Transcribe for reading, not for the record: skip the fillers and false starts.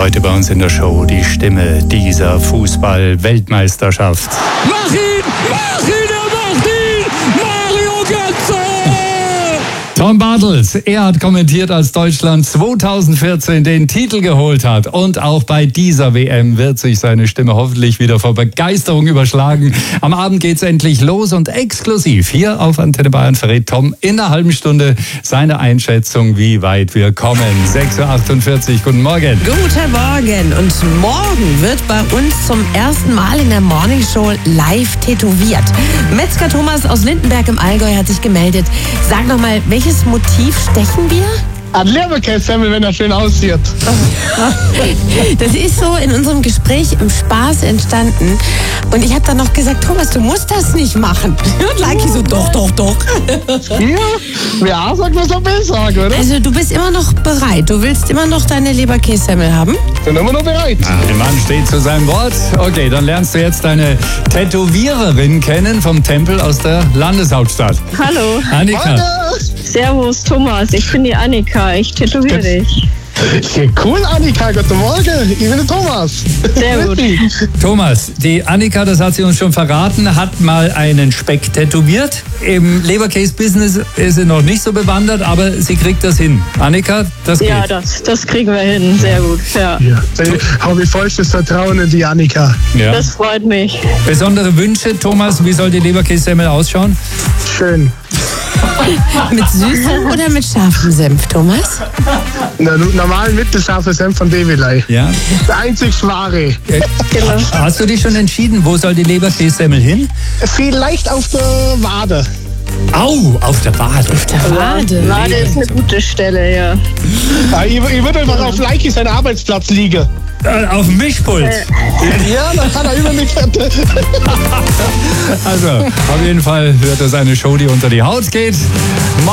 Heute bei uns in der Show die Stimme dieser Fußball-Weltmeisterschaft. Mach ihn! Mach ihn! Er macht ihn! Mario Götze! Tom Bartels, er hat kommentiert, als Deutschland 2014 den Titel geholt hat. Und auch bei dieser WM wird sich seine Stimme hoffentlich wieder vor Begeisterung überschlagen. Am Abend geht's endlich los und exklusiv hier auf Antenne Bayern verrät Tom in einer halben Stunde seine Einschätzung, wie weit wir kommen. 6.48 Uhr, guten Morgen. Guten Morgen. Und morgen wird bei uns zum ersten Mal in der Morningshow live tätowiert. Metzger Thomas aus Lindenberg im Allgäu hat sich gemeldet. Sag noch mal, welches Motiv stechen wir? Ein Leberkässemmel, wenn er schön aussieht. Das ist so in unserem Gespräch im Spaß entstanden. Und ich habe dann noch gesagt, Thomas, du musst das nicht machen. Und Leiki so, doch. Ja, wer A sagt, muss auch B sagen, oder? Also du bist immer noch bereit. Du willst immer noch deine Leberkässemmel haben? Sind immer noch bereit. Der Mann steht zu seinem Wort. Okay, dann lernst du jetzt deine Tätowiererin kennen vom Tempel aus der Landeshauptstadt. Hallo. Annika. Hallo. Servus, Thomas. Ich bin die Annika. Ich tätowiere dich. Ja, cool, Annika. Guten Morgen. Ich bin der Thomas. Sehr gut. Thomas, die Annika, das hat sie uns schon verraten, hat mal einen Speck tätowiert. Im Leberkäse-Business ist sie noch nicht so bewandert, aber sie kriegt das hin. Annika, das geht. Ja, das kriegen wir hin. Sehr gut. Ja. Ja, habe ich vollstes Vertrauen in die Annika. Ja. Das freut mich. Besondere Wünsche, Thomas, wie soll die Leberkässemmel ausschauen? Schön. Mit süßem oder mit scharfem Senf, Thomas? Normal mittelscharfe Senf von Devilei. Ja. Der einzig wahre. Genau. Hast du dich schon entschieden, wo soll die Leberkässemmel hin? Vielleicht auf der Wade. Au, auf der Wade. Wade. Wade ist eine gute Stelle, ja. Ja, ich würde einfach auf Leiki seinen Arbeitsplatz liegen. Auf dem Mischpult. Ja, dann kann er über mich. Also, auf jeden Fall wird das eine Show, die unter die Haut geht.